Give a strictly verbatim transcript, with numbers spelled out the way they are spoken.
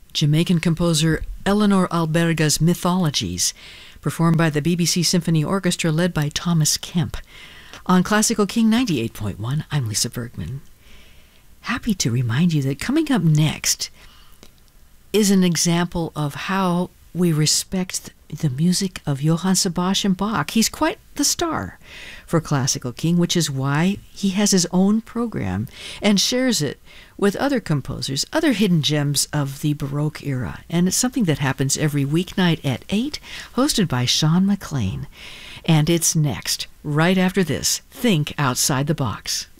Jamaican composer Eleanor Alberga's Mythologies, performed by the B B C Symphony Orchestra led by Thomas Kemp. On Classical King ninety-eight point one, I'm Lisa Bergman. Happy to remind you that coming up next is an example of how we respect the music of Johann Sebastian Bach. He's quite the star for Classical King, which is why he has his own program and shares it with other composers, other hidden gems of the Baroque era. And it's something that happens every weeknight at eight, hosted by Sean McLean. And it's next, right after this, Think Outside the Box.